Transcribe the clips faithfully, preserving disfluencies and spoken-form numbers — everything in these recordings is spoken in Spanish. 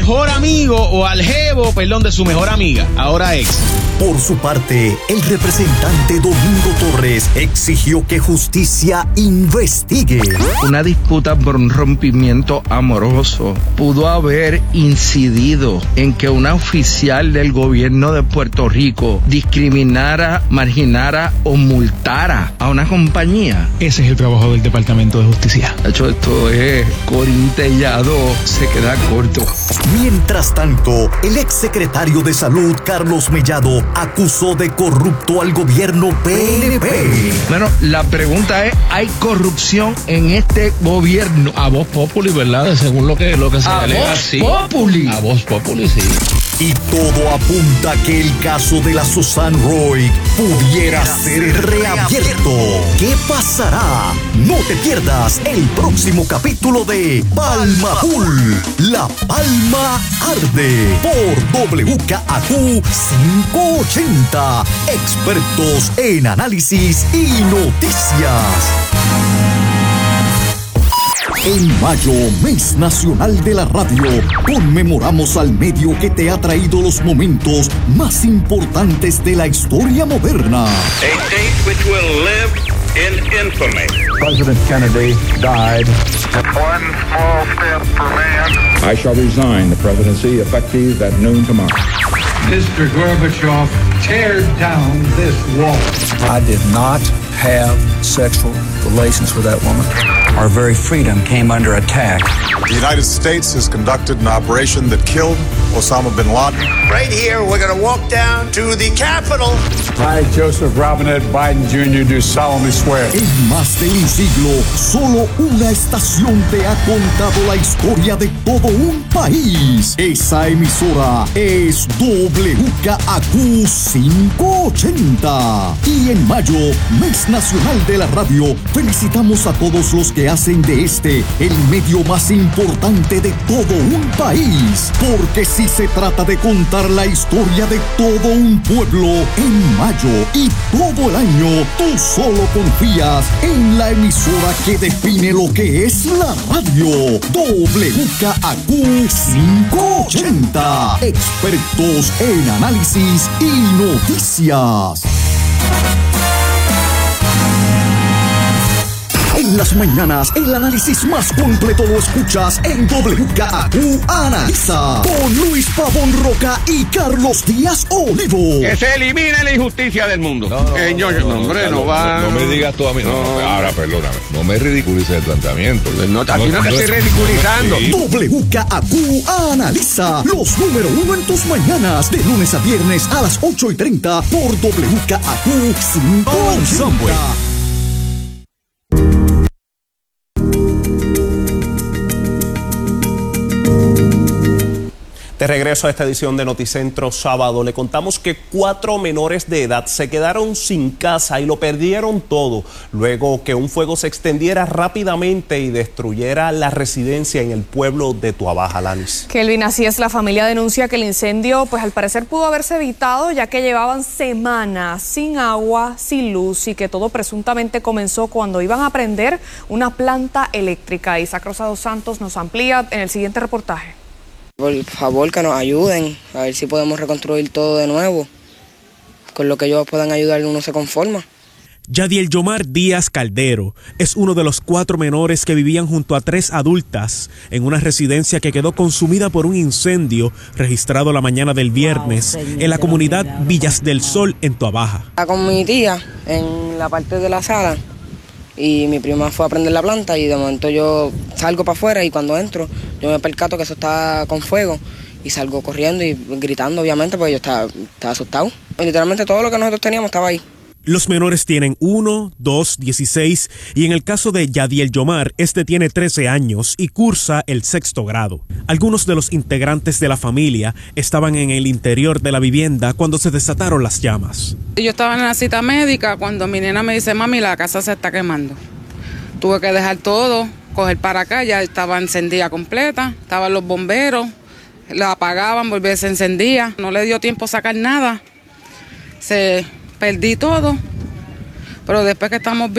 mejor amigo o al jevo, perdón, de su mejor amiga, ahora ex. Por su parte, el representante Domingo Torres exigió que justicia investigue. Una disputa por un rompimiento amoroso pudo haber incidido en que una oficial del gobierno de Puerto Rico discriminara, marginara o multara a una compañía. Ese es el trabajo del Departamento de Justicia. De hecho, esto es corintellado, se queda corto. Mientras tanto, el exsecretario de Salud, Carlos Mellado, acusó de corrupto al gobierno P N P. Bueno, la pregunta es, ¿hay corrupción en este gobierno? A voz populi, ¿verdad? Según lo que, lo que se alega, sí. ¿A voz populi? A voz populi, sí. Y todo apunta que el caso de la Susan Roy pudiera ser reabierto. ¿Qué pasará? No te pierdas el próximo capítulo de Palma Full. La Palma Arde por W K A Q quinientos ochenta. Expertos en análisis y noticias. En mayo, mes nacional de la radio, conmemoramos al medio que te ha traído los momentos más importantes de la historia moderna. A date which will live in infamy. President Kennedy died. One small step for man. I shall resign the presidency effective at noon tomorrow. Mister Gorbachev, tear down this wall. I did not have sexual relations with that woman. Our very freedom came under attack. The United States has conducted an operation that killed Osama bin Laden. Right here, we're going to walk down to the Capitol. I, Joseph Robinette Biden Junior, do solemnly swear. En más de un siglo, solo una estación te ha contado la historia de todo un país. Esa emisora es W K A Q quinientos ochenta. Y en mayo, mes nacional de la radio, felicitamos a todos los que hacen de este el medio más importante de todo un país. Porque si se trata de contar la historia de todo un pueblo, en mayo y todo el año, tú solo confías en la emisora que define lo que es la radio. W K A Q quinientos ochenta. Expertos en análisis y noticias. En las mañanas, el análisis más completo lo escuchas en W K A Q Analiza con Luis Pavón Roca y Carlos Díaz Olivo. Que se elimine la injusticia del mundo. No, no, eh, yo, no, no, no, hombre, no, no va. No, no me digas tú a mí. No, no, ahora, perdóname. No me ridiculices el planteamiento. No, aquí no, no te estoy ridiculizando. Sí. W K A Q Analiza los número uno en tus mañanas, de lunes a viernes a las ocho y treinta por W K A Q quinientos ochenta. De regreso a esta edición de Noticentro Sábado, le contamos que cuatro menores de edad se quedaron sin casa y lo perdieron todo, luego que un fuego se extendiera rápidamente y destruyera la residencia en el pueblo de Tuabaja, Lanis. Kelvin, así es, la familia denuncia que el incendio, pues al parecer pudo haberse evitado, ya que llevaban semanas sin agua, sin luz, y que todo presuntamente comenzó cuando iban a prender una planta eléctrica. Isaac Rosado Santos nos amplía en el siguiente reportaje. Por favor, que nos ayuden, a ver si podemos reconstruir todo de nuevo. Con lo que ellos puedan ayudar, uno se conforma. Yadiel Yomar Díaz Caldero es uno de los cuatro menores que vivían junto a tres adultas en una residencia que quedó consumida por un incendio registrado la mañana del viernes en la comunidad Villas del Sol, en Tuabaja. Estaba con mi tía en la parte de la sala y mi prima fue a prender la planta y de momento yo salgo para afuera y cuando entro yo me percato que eso está con fuego y salgo corriendo y gritando, obviamente, porque yo estaba, estaba asustado. Y literalmente todo lo que nosotros teníamos estaba ahí. Los menores tienen uno, dos, dieciséis y en el caso de Yadiel Yomar, este tiene trece años y cursa el sexto grado. Algunos de los integrantes de la familia estaban en el interior de la vivienda cuando se desataron las llamas. Yo estaba en la cita médica cuando mi nena me dice, mami, la casa se está quemando. Tuve que dejar todo, coger para acá, ya estaba encendida completa, estaban los bomberos, la apagaban, volvía, se encendía, no le dio tiempo a sacar nada, se... Perdí todo, pero después que estamos vivos,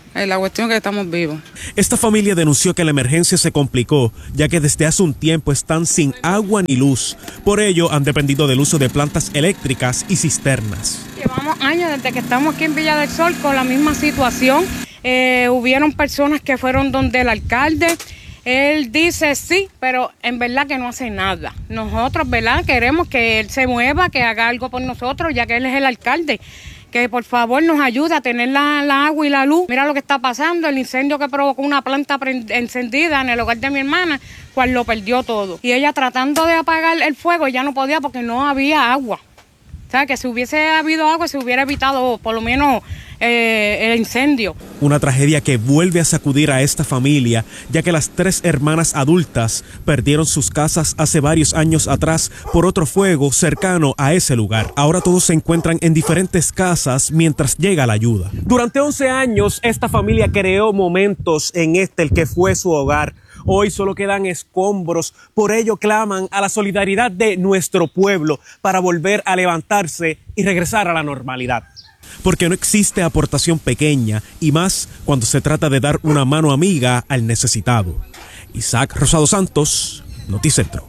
Eh, la cuestión es que estamos vivos. Esta familia denunció que la emergencia se complicó, ya que desde hace un tiempo están sin agua ni luz. Por ello, han dependido del uso de plantas eléctricas y cisternas. Llevamos años desde que estamos aquí en Villa del Sol con la misma situación. Eh, hubieron personas que fueron donde el alcalde. Él dice sí, pero en verdad que no hace nada. Nosotros, ¿verdad? Queremos que él se mueva, que haga algo por nosotros, ya que él es el alcalde. Que por favor nos ayude a tener la, la agua y la luz. Mira lo que está pasando, el incendio que provocó una planta encendida en el hogar de mi hermana, cual lo perdió todo. Y ella tratando de apagar el fuego, ya no podía porque no había agua. O sea, que si hubiese habido agua, se hubiera evitado por lo menos eh, el incendio. Una tragedia que vuelve a sacudir a esta familia, ya que las tres hermanas adultas perdieron sus casas hace varios años atrás por otro fuego cercano a ese lugar. Ahora todos se encuentran en diferentes casas mientras llega la ayuda. Durante once años, esta familia creó momentos en este, el que fue su hogar. Hoy solo quedan escombros, por ello claman a la solidaridad de nuestro pueblo para volver a levantarse y regresar a la normalidad. Porque no existe aportación pequeña y más cuando se trata de dar una mano amiga al necesitado. Isaac Rosado Santos, Noticentro.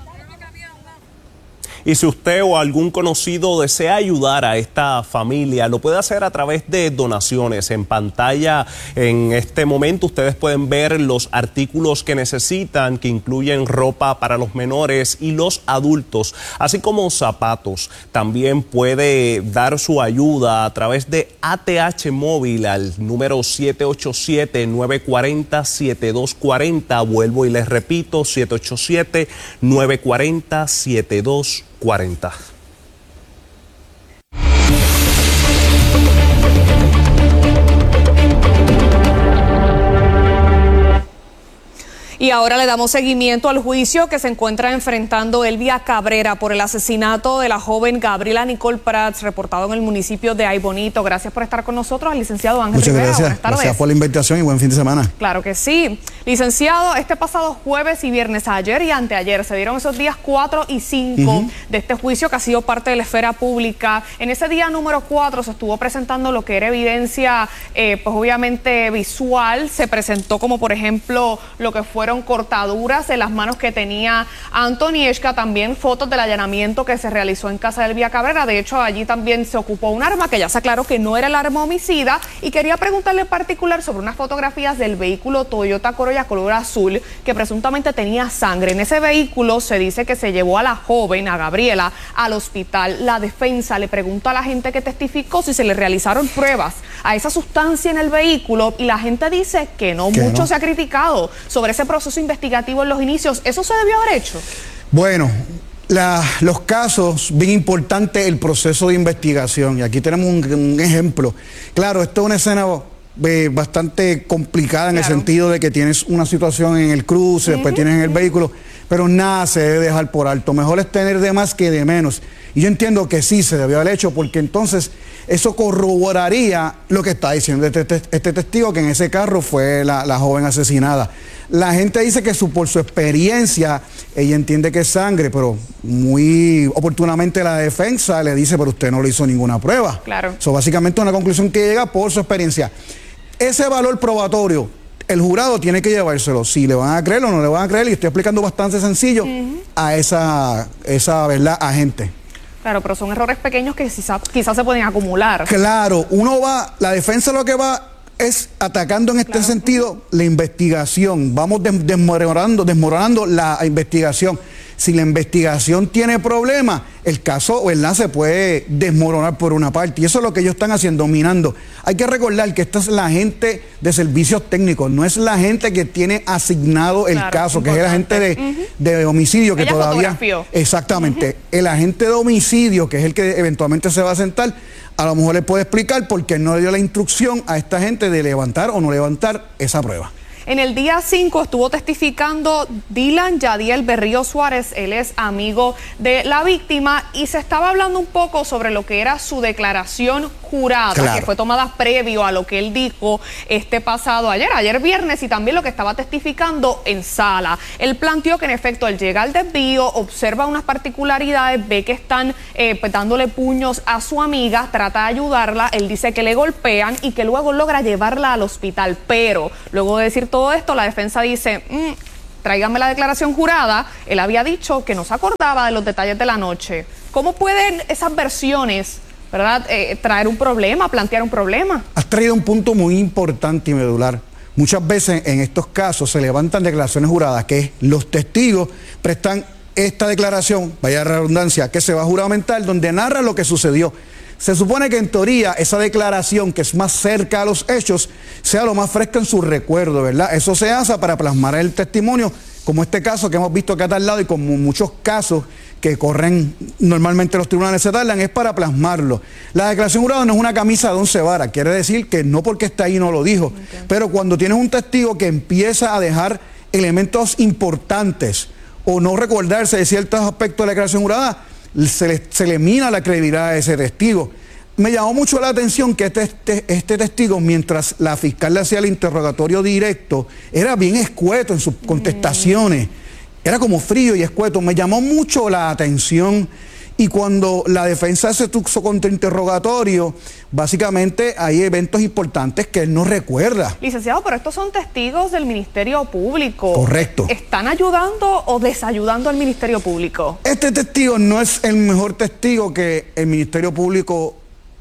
Y si usted o algún conocido desea ayudar a esta familia, lo puede hacer a través de donaciones. En pantalla en este momento ustedes pueden ver los artículos que necesitan, que incluyen ropa para los menores y los adultos, así como zapatos. También puede dar su ayuda a través de A T H Móvil al número siete ocho siete, nueve cuatro cero, siete dos cuatro cero. Vuelvo y les repito, siete ocho siete, nueve cuatro cero, siete dos cuarenta. Y ahora le damos seguimiento al juicio que se encuentra enfrentando Elvia Cabrera por el asesinato de la joven Gabriela Nicole Prats, reportado en el municipio de Aybonito. Gracias por estar con nosotros, licenciado Ángel Muchas Rivera. gracias. Buenas tardes. Gracias por la invitación y buen fin de semana. Claro que sí. Licenciado, este pasado jueves y viernes, ayer y anteayer, se dieron esos días cuatro y cinco uh-huh. de este juicio que ha sido parte de la esfera pública. En ese día número cuatro se estuvo presentando lo que era evidencia, eh, pues obviamente visual. Se presentó como, por ejemplo, lo que fueron cortaduras de las manos que tenía Anthony Eshka, también fotos del allanamiento que se realizó en casa de Elvia Cabrera. De hecho, allí también se ocupó un arma que ya se aclaró que no era el arma homicida, y quería preguntarle en particular sobre unas fotografías del vehículo Toyota Corolla color azul que presuntamente tenía sangre. En ese vehículo se dice que se llevó a la joven, a Gabriela, al hospital. La defensa le pregunta a la gente que testificó si se le realizaron pruebas a esa sustancia en el vehículo, y la gente dice que no. Que mucho no. Se ha criticado sobre ese proceso investigativo en los inicios. ¿Eso se debió haber hecho? Bueno, la, los casos, bien importante el proceso de investigación, y aquí tenemos un, un ejemplo. Claro, esto es una escena eh, bastante complicada en claro. el sentido de que tienes una situación en el cruce, uh-huh, después tienes en el uh-huh. vehículo, pero nada se debe dejar por alto. Mejor es tener de más que de menos. Y yo entiendo que sí se debió haber hecho, porque entonces eso corroboraría lo que está diciendo este, este, este testigo, que en ese carro fue la, la joven asesinada. La gente dice que su, por su experiencia, ella entiende que es sangre, pero muy oportunamente la defensa le dice, pero usted no le hizo ninguna prueba. Claro. Eso básicamente es una conclusión que llega por su experiencia. Ese valor probatorio, el jurado tiene que llevárselo, si le van a creer o no le van a creer, y estoy explicando bastante sencillo uh-huh. a esa, esa verdad, agente. Claro, pero son errores pequeños que quizás quizá se pueden acumular. Claro, uno va, la defensa lo que va es atacando en este claro. sentido la investigación. Vamos des desmoronando, desmoronando la investigación. Si la investigación tiene problemas, el caso ¿verdad? se puede desmoronar por una parte. Y eso es lo que ellos están haciendo, minando. Hay que recordar que esta es la gente de servicios técnicos, no es la gente que tiene asignado el claro, caso, que es el agente de, uh-huh. de homicidio que Ella todavía... Fotografió. Exactamente. Uh-huh. El agente de homicidio, que es el que eventualmente se va a sentar, a lo mejor le puede explicar por qué no le dio la instrucción a esta gente de levantar o no levantar esa prueba. En el día cinco estuvo testificando Dylan Yadiel Berrío Suárez, él es amigo de la víctima, y se estaba hablando un poco sobre lo que era su declaración jurada Claro. que fue tomada previo a lo que él dijo este pasado ayer, ayer viernes, y también lo que estaba testificando en sala. Él planteó que en efecto al llegar al desvío observa unas particularidades, ve que están eh, pues, dándole puños a su amiga, trata de ayudarla, él dice que le golpean y que luego logra llevarla al hospital, pero luego de decir todo esto, la defensa dice, mmm, tráigame la declaración jurada, él había dicho que no se acordaba de los detalles de la noche. ¿Cómo pueden esas versiones, verdad, eh, traer un problema, plantear un problema? Has traído un punto muy importante y medular. Muchas veces en estos casos se levantan declaraciones juradas, que los testigos prestan esta declaración, vaya redundancia, que se va a juramentar, donde narra lo que sucedió. Se supone que en teoría esa declaración, que es más cerca a los hechos, sea lo más fresca en su recuerdo, ¿verdad? Eso se hace para plasmar el testimonio, como este caso que hemos visto que ha tardado y como muchos casos que corren normalmente los tribunales se tardan, es para plasmarlo. La declaración jurada no es una camisa de once varas, quiere decir que no porque está ahí no lo dijo, okay. Pero cuando tienes un testigo que empieza a dejar elementos importantes o no recordarse de ciertos aspectos de la declaración jurada, se le, se le mina la credibilidad de ese testigo. Me llamó mucho la atención que este, este, este testigo, mientras la fiscal le hacía el interrogatorio directo, era bien escueto en sus contestaciones, era como frío y escueto. Me llamó mucho la atención, y cuando la defensa hace su contrainterrogatorio, básicamente hay eventos importantes que él no recuerda. Licenciado, pero estos son testigos del Ministerio Público. Correcto. ¿Están ayudando o desayudando al Ministerio Público? Este testigo no es el mejor testigo que el Ministerio Público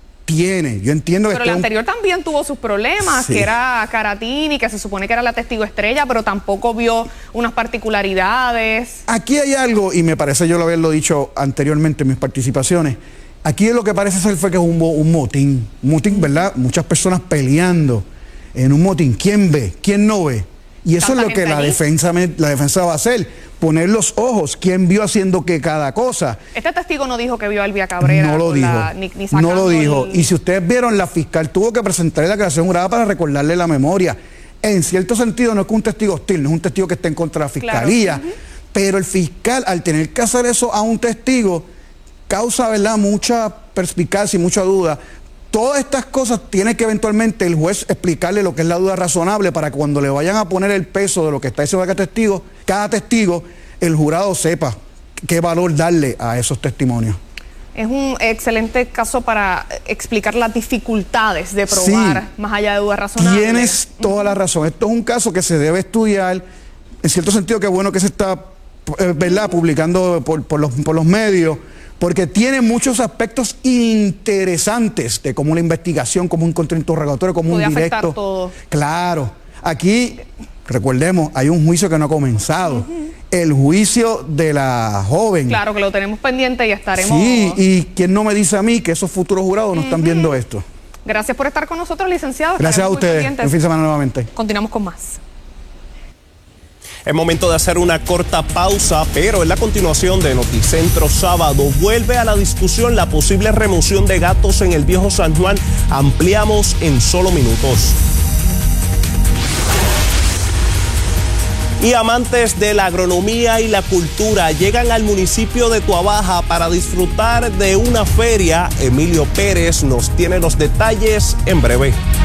tiene. Yo entiendo que pero el anterior un... también tuvo sus problemas, sí. Que era Caratini, que se supone que era la testigo estrella, pero tampoco vio unas particularidades. Aquí hay algo, y me parece yo lo haberlo dicho anteriormente en mis participaciones, aquí lo que parece ser fue que es un, un motín, un motín, ¿verdad? Muchas personas peleando en un motín. ¿Quién ve? ¿Quién no ve? Y eso es lo que la defensa, la defensa va a hacer, poner los ojos, quién vio haciendo qué cada cosa. Este testigo no dijo que vio a Elvia Cabrera. No lo dijo, la, ni, ni no lo dijo. El... Y si ustedes vieron, la fiscal tuvo que presentar la declaración jurada para recordarle la memoria. En cierto sentido no es que un testigo hostil, no es un testigo que esté en contra de la fiscalía, claro. Uh-huh. Pero el fiscal, al tener que hacer eso a un testigo, causa, ¿verdad?, mucha perspicacia y mucha duda. Todas estas cosas tiene que eventualmente el juez explicarle lo que es la duda razonable, para que cuando le vayan a poner el peso de lo que está diciendo cada testigo, cada testigo, el jurado sepa qué valor darle a esos testimonios. Es un excelente caso para explicar las dificultades de probar, sí, más allá de dudas razonables. Tienes toda la razón. Esto es un caso que se debe estudiar. En cierto sentido, qué bueno que se está, ¿verdad?, publicando por, por, los, por los medios, porque tiene muchos aspectos interesantes de cómo la investigación, como un contrainterrogatorio, como un directo. Todo. Claro. Aquí, recordemos, hay un juicio que no ha comenzado. Uh-huh. El juicio de la joven. Claro, que lo tenemos pendiente y estaremos... Sí, y quién no me dice a mí que esos futuros jurados no uh-huh. están viendo esto. Gracias por estar con nosotros, licenciado. Gracias a ustedes. Un fin de semana nuevamente. Continuamos con más. Es momento de hacer una corta pausa, pero en la continuación de Noticentro Sábado vuelve a la discusión la posible remoción de gatos en el Viejo San Juan. Ampliamos en solo minutos. Y amantes de la agronomía y la cultura llegan al municipio de Tuabaja para disfrutar de una feria. Emilio Pérez nos tiene los detalles en breve.